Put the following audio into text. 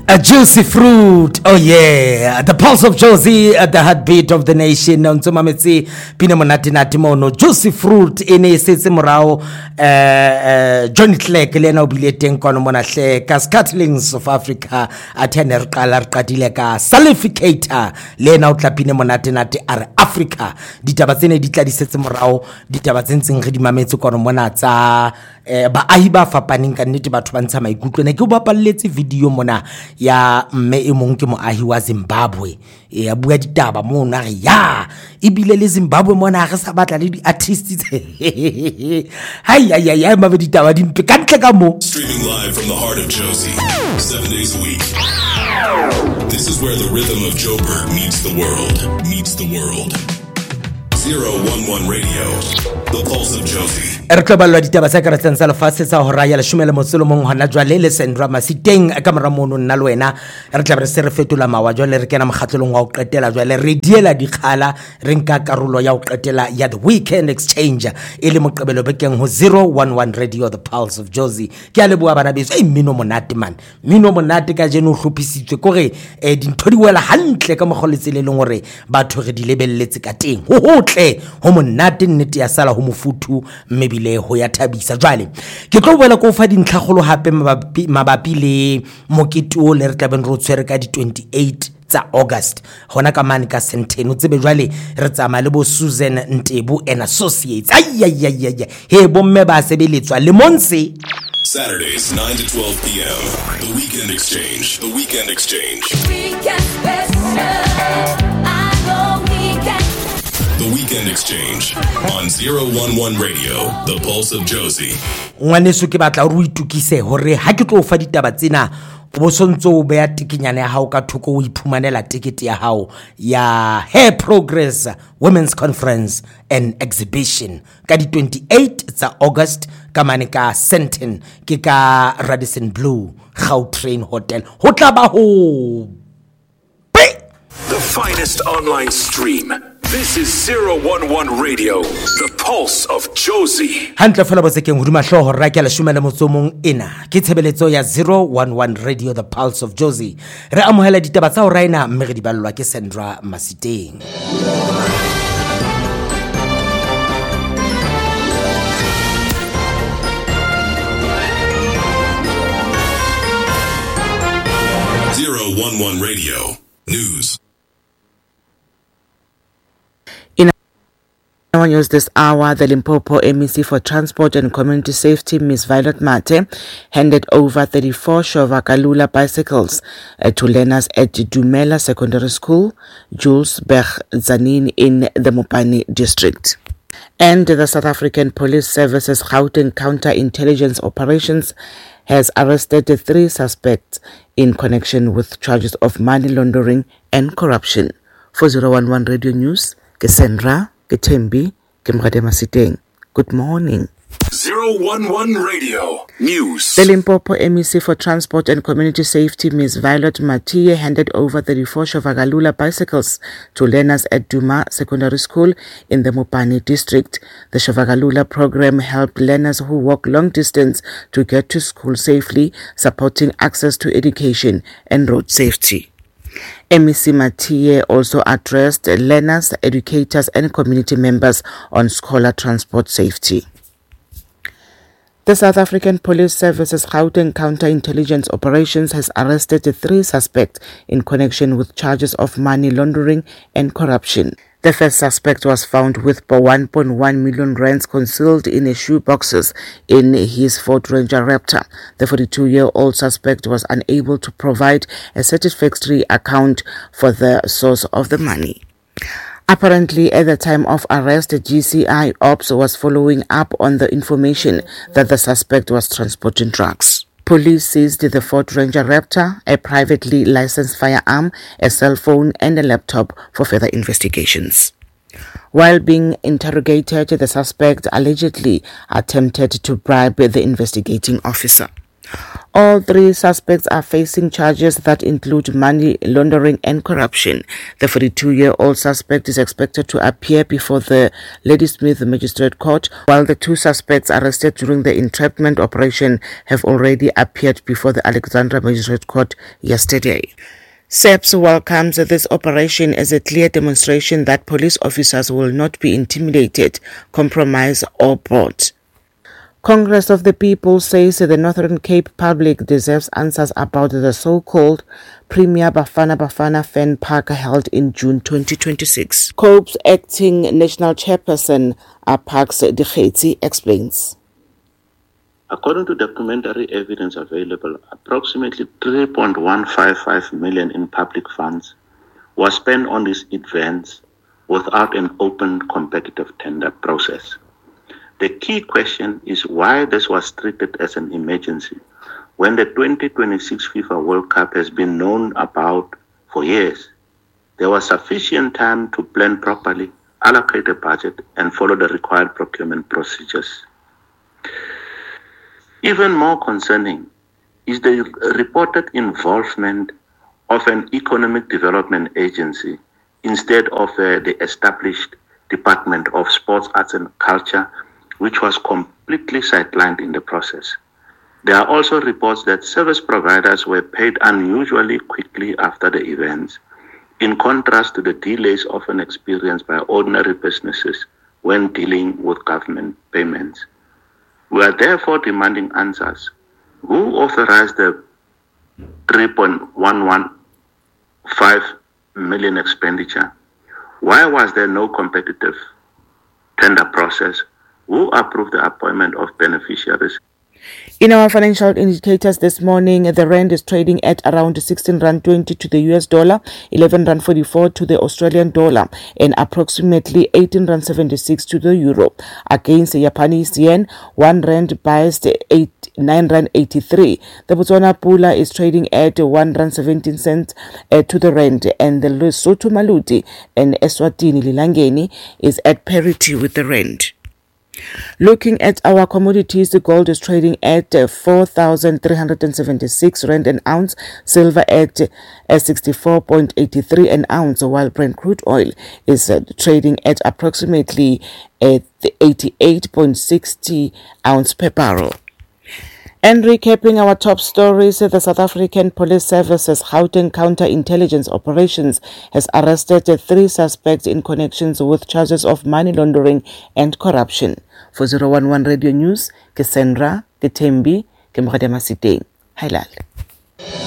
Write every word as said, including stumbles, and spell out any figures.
A juicy fruit, oh yeah, the pulse of Josie, uh, the heartbeat of the nation. Ntoma metsi pina monate nati mono juicy fruit ene setse morao uh, Johnny Clegg le na obile teng kono mona hle ka Scatlings of Africa athene re qala re qadile ka Salificator le na o tla pina monate nati are Africa ditaba tsene di tla di setse morao ditaba tsentseng re di mametse kono mona tsa eh, ba ahi ba fapaneng ka nnete batho ba ntsha maikutlo ne ke ba palletse video mona ya mme e mong ke moahi wa Zimbabwe e a bua ditaba mona re ya ibile le Zimbabwe mona re sa batla le di artists hai ai ai ai ma ba ditaba di mpe ka ntle ka mo streaming live from the heart of Josie seven days a week. This is where the rhythm of Joburg meets the world meets the world. zero one one Radio, the pulse of Josie. Re tlobalwa ditaba tsa ka tsa lefatshe tsa ho raya le shumela motsolo mong hona jwale le Sandra Masiteng ka mora mono nna le wena re tla re se re fetola mawa jwale re kena mokgatlelong wa ho qetela jwale re diela dikgala re nka karolo ya ho qetela ya the weekend exchange e le moqebelo bekeng ho zero one one Radio, the pulse of Josie. Ke a leboa bana beso e mmino monate man mmino monate ka jeno hlophisitswe kore e dintho di wela hantle ka mogoletsele leng hore batho re di lebelletse ka teng ho hotle ho monate nnete ya sala ho mofuthu mme bile ho ya thabisa jwale ke tlo boela go fa dintlhagolo hape mabapi mabapi le mokete o le re tlabeng ro tshwere ka di twenty-eight tsa August hona ka mane ka Senteno tsebe jwale re tsama le bo Susan Ntebu and Associates ai ai ai ai he bomme ba sebeletswa le monse Saturdays nine to twelve p.m. The Weekend Exchange. The Weekend Exchange. Weekend special. I go weekend. The Weekend Exchange on zero one one Radio, the pulse of Josie. Ngwaneso ke batla o itukise hore ha ke tlo fa ditaba tsena bo sontso o be ya tikinyane ya hao ka thoko o iphumanela tikete ya hao ya Hair Progress Women's Conference and Exhibition ka di twenty-eight tsa August ka mane ka Sandton ke ka Radisson Blue Gautrain Hotel ho tla ba ho the finest online stream. This is zero one one Radio, the pulse of Josie. Hantle fela botsekeng hodima hloho ra ke la shumela motsomong ena ke tshebeletso ya zero one one Radio, the pulse of Josie. Re amohela ditaba tsa ho raina mme re di ballwa ke Sandra Masiteng. zero one one Radio News. Our news this hour, the Limpopo M E C for Transport and Community Safety, Miz Violet Mate, handed over thirty-four Shovakalula bicycles uh, to learners at Dumela Secondary School, Jules Berg Zanin in the Mopani district. And the South African Police Service's Gauteng Counter-Intelligence Operations has arrested three suspects in connection with charges of money laundering and corruption. For zero one one Radio News, Cassandra Ketembi, Kemrade Masiteng. Good morning. zero one one Radio News. The Limpopo M E C for Transport and Community Safety, Miz Violet Matiye, handed over thirty-four Shovakalula bicycles to learners at Duma Secondary School in the Mopani district. The Shovakalula program helped learners who walk long distance to get to school safely, supporting access to education and road safety. M E C Matiye also addressed learners, educators and community members on scholar transport safety. The South African Police Service's Gauteng Counter-Intelligence Operations has arrested three suspects in connection with charges of money laundering and corruption. The first suspect was found with one point one million rands concealed in a shoe boxes in his Ford Ranger Raptor. The forty-two-year-old suspect was unable to provide a satisfactory account for the source of the money. Apparently, at the time of arrest, the G C I Ops was following up on the information that the suspect was transporting drugs. Police seized the Ford Ranger Raptor, a privately licensed firearm, a cell phone and a laptop for further investigations. While being interrogated, the suspect allegedly attempted to bribe the investigating officer. All three suspects are facing charges that include money laundering and corruption. The forty-two-year-old suspect is expected to appear before the Ladysmith Magistrate Court, while the two suspects arrested during the entrapment operation have already appeared before the Alexandra Magistrate Court yesterday. SAPS welcomes this operation as a clear demonstration that police officers will not be intimidated, compromised, or brought. Congress of the People says the Northern Cape public deserves answers about the so-called Premier Bafana Bafana Fan Park held in June twenty twenty-six. COPE's acting national chairperson, Apax Dikgetsi, explains. According to documentary evidence available, approximately three point one five five million in public funds was spent on these events without an open competitive tender process. The key question is why this was treated as an emergency when the twenty twenty-six FIFA World Cup has been known about for years. There was sufficient time to plan properly, allocate a budget, and follow the required procurement procedures. Even more concerning is the reported involvement of an economic development agency instead of uh, the established Department of Sports, Arts and Culture, which was completely sidelined in the process. There are also reports that service providers were paid unusually quickly after the events, in contrast to the delays often experienced by ordinary businesses when dealing with government payments. We are therefore demanding answers. Who authorized the three point one one five million expenditure? Why was there no competitive tender process? Who approved the appointment of beneficiaries? In our financial indicators this morning, the rand is trading at around sixteen rand twenty to the U S dollar, eleven rand forty-four to the Australian dollar, and approximately eighteen rand seventy-six to the euro. Against the Japanese yen, one rand buys eight, nine rand eighty-three. The Botswana pula is trading at one rand seventeen cents uh, to the rand, and the Lesotho Maluti and Eswatini Lilangeni is at parity with the rand. Looking at our commodities, the gold is trading at uh, four thousand three hundred seventy-six rand an ounce, silver at uh, sixty-four point eight three an ounce, while Brent crude oil is uh, trading at approximately uh, eighty-eight point six zero ounce per barrel. And recapping our top stories, the South African Police Service's Gauteng Counterintelligence Operations has arrested three suspects in connections with charges of money laundering and corruption. For zero one one Radio News, Cassandra, Ketembi, Kemradema Siteng. Hilal.